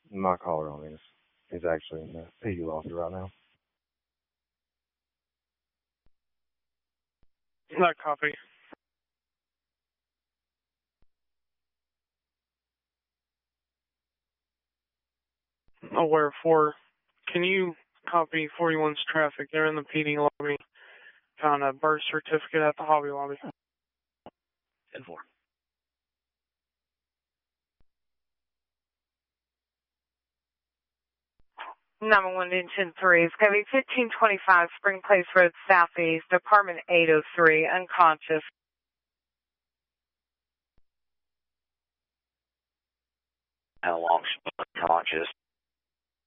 My caller on is actually in the PD lobby right now. Not copy. Aware 4. Can you copy 41's traffic? They're in the PD lobby. Found a birth certificate at the Hobby Lobby. 10-4. Number 1 to 10-3 is going to be 1525 Spring Place Road Southeast, apartment 803, unconscious. How long she was unconscious?